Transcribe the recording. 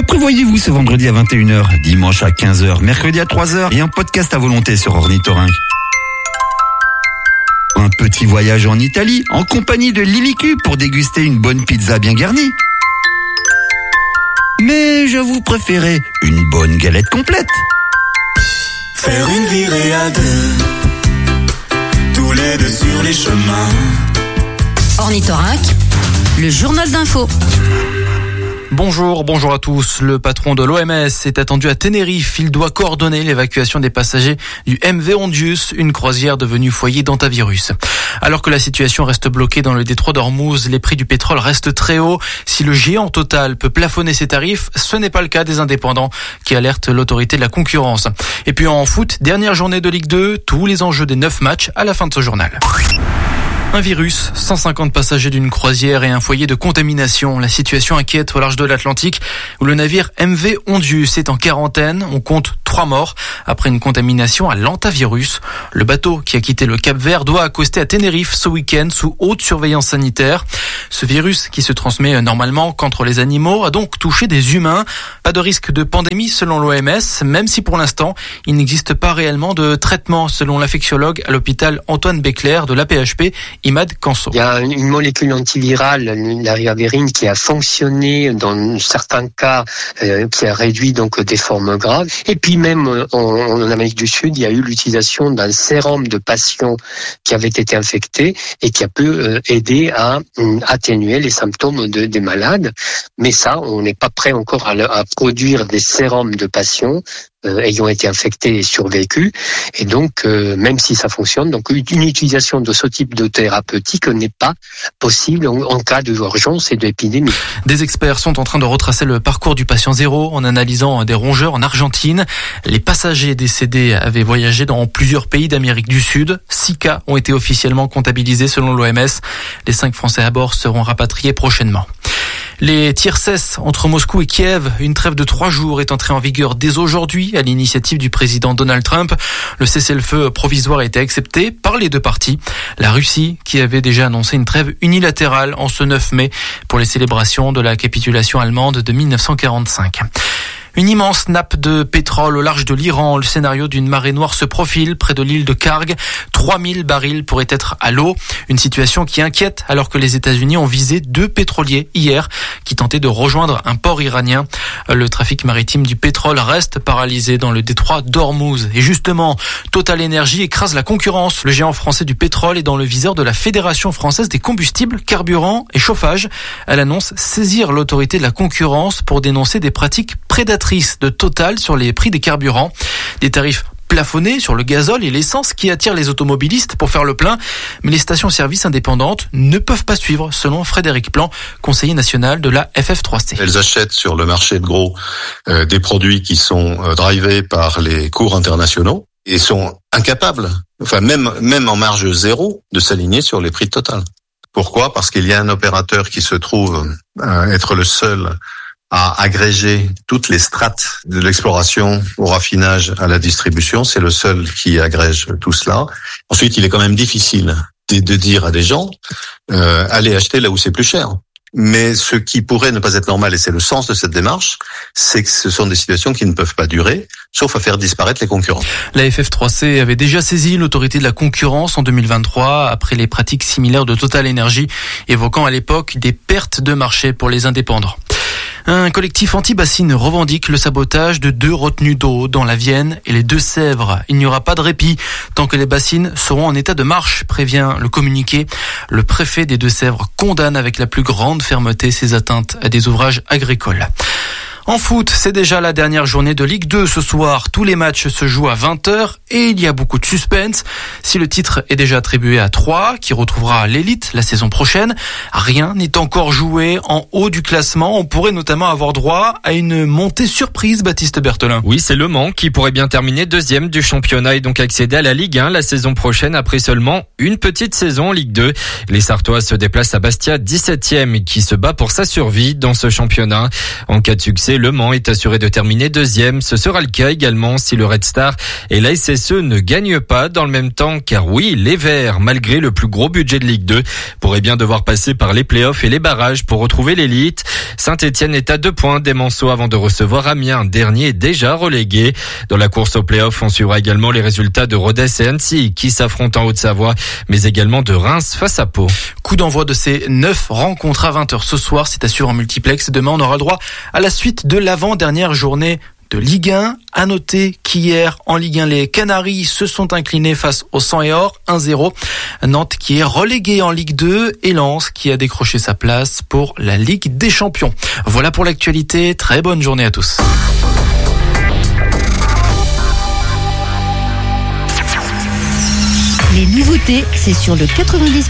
prévoyez-vous ce vendredi à 21h, dimanche à 15h, mercredi à 3h et un podcast à volonté sur Ornithorynque. Un petit voyage en Italie en compagnie de Lilicu pour déguster une bonne pizza bien garnie. Mais j'avoue préférer une bonne galette complète. Faire une virée à deux, tous les deux sur les chemins. Ornithorynque, le journal d'info. Bonjour à tous. Le patron de l'OMS est attendu à Tenerife. Il doit coordonner l'évacuation des passagers du MV Ondius, une croisière devenue foyer d'hantavirus. Alors que la situation reste bloquée dans le détroit d'Ormuz, les prix du pétrole restent très hauts. Si le géant Total peut plafonner ses tarifs, ce n'est pas le cas des indépendants qui alertent l'autorité de la concurrence. Et puis en foot, dernière journée de Ligue 2, tous les enjeux des 9 matchs à la fin de ce journal. Un virus, 150 passagers d'une croisière et un foyer de contamination. La situation inquiète au large de l'Atlantique où le navire MV Ondius est en quarantaine. On compte 3 morts après une contamination à l'hantavirus. Le bateau qui a quitté le Cap-Vert doit accoster à Tenerife ce week-end sous haute surveillance sanitaire. Ce virus qui se transmet normalement qu'entre les animaux a donc touché des humains. Pas de risque de pandémie selon l'OMS, même si pour l'instant il n'existe pas réellement de traitement selon l'infectiologue à l'hôpital Antoine Béclair de l'AP-HP. Imad Kanso. Il y a une molécule antivirale, la ribavirine, qui a fonctionné dans certains cas, qui a réduit donc des formes graves. Et puis même en Amérique du Sud, il y a eu l'utilisation d'un sérum de patients qui avaient été infectés et qui a pu aider à atténuer les symptômes des malades. Mais ça, on n'est pas prêt encore à produire des sérums de patients ayant été infectés et survécus. Et donc, même si ça fonctionne, donc une utilisation de ce type de thérapeutique n'est pas possible en cas d'urgence et d'épidémie. Des experts sont en train de retracer le parcours du patient zéro en analysant des rongeurs en Argentine. Les passagers décédés avaient voyagé dans plusieurs pays d'Amérique du Sud. 6 cas ont été officiellement comptabilisés selon l'OMS. Les 5 Français à bord seront rapatriés prochainement. Les tirs cessent entre Moscou et Kiev. Une trêve de 3 jours est entrée en vigueur dès aujourd'hui à l'initiative du président Donald Trump. Le cessez-le-feu provisoire a été accepté par les 2 parties. La Russie, qui avait déjà annoncé une trêve unilatérale en ce 9 mai pour les célébrations de la capitulation allemande de 1945. Une immense nappe de pétrole au large de l'Iran. Le scénario d'une marée noire se profile près de l'île de Karg. 3000 barils pourraient être à l'eau. Une situation qui inquiète alors que les États-Unis ont visé 2 pétroliers hier qui tentaient de rejoindre un port iranien. Le trafic maritime du pétrole reste paralysé dans le détroit d'Ormuz. Et justement, Total Energy écrase la concurrence. Le géant français du pétrole est dans le viseur de la Fédération française des combustibles, carburants et chauffage. Elle annonce saisir l'autorité de la concurrence pour dénoncer des pratiques prédatrices de Total sur les prix des carburants. Des tarifs plafonnés sur le gazole et l'essence qui attirent les automobilistes pour faire le plein. Mais les stations-service indépendantes ne peuvent pas suivre, selon Frédéric Plan, conseiller national de la FF3C. Elles achètent sur le marché de gros des produits qui sont drivés par les cours internationaux et sont incapables, enfin même en marge zéro, de s'aligner sur les prix de Total. Pourquoi ? Parce qu'il y a un opérateur qui se trouve être le seul à agréger toutes les strates de l'exploration au raffinage à la distribution. C'est le seul qui agrège tout cela. Ensuite, il est quand même difficile de dire à des gens allez acheter là où c'est plus cher. Mais ce qui pourrait ne pas être normal, et c'est le sens de cette démarche, c'est que ce sont des situations qui ne peuvent pas durer, sauf à faire disparaître les concurrents. La FF3C avait déjà saisi l'autorité de la concurrence en 2023 après les pratiques similaires de Total Energy, évoquant à l'époque des pertes de marché pour les indépendants. Un collectif anti-bassines revendique le sabotage de 2 retenues d'eau dans la Vienne et les Deux-Sèvres. Il n'y aura pas de répit tant que les bassines seront en état de marche, prévient le communiqué. Le préfet des Deux-Sèvres condamne avec la plus grande fermeté ces atteintes à des ouvrages agricoles. En foot, c'est déjà la dernière journée de Ligue 2 ce soir. Tous les matchs se jouent à 20h et il y a beaucoup de suspense. Si le titre est déjà attribué à Troyes, qui retrouvera l'élite la saison prochaine, rien n'est encore joué en haut du classement. On pourrait notamment avoir droit à une montée surprise, Baptiste Berthelin. Oui, c'est Le Mans qui pourrait bien terminer 2e du championnat et donc accéder à la Ligue 1 la saison prochaine après seulement une petite saison en Ligue 2. Les Sartois se déplacent à Bastia, 17e, qui se bat pour sa survie dans ce championnat. En cas de succès, Le Mans est assuré de terminer deuxième. Ce sera le cas également si le Red Star et la SSE ne gagnent pas dans le même temps, car oui, les Verts, malgré le plus gros budget de Ligue 2, pourraient bien devoir passer par les playoffs et les barrages pour retrouver l'élite. Saint-Etienne est à 2 points des Manceaux avant de recevoir Amiens, dernier déjà relégué. Dans la course aux playoffs, on suivra également les résultats de Rodez et Annecy qui s'affrontent en Haute-Savoie, mais également de Reims face à Pau. Coup d'envoi de ces 9 rencontres à 20h ce soir, c'est à suivre en multiplex. Demain, on aura le droit à la suite de l'avant-dernière journée de Ligue 1. À noter qu'hier, en Ligue 1, les Canaries se sont inclinés face au Sang et Or, 1-0. Nantes qui est relégué en Ligue 2 et Lens qui a décroché sa place pour la Ligue des Champions. Voilà pour l'actualité. Très bonne journée à tous. Les nouveautés, c'est sur le 90.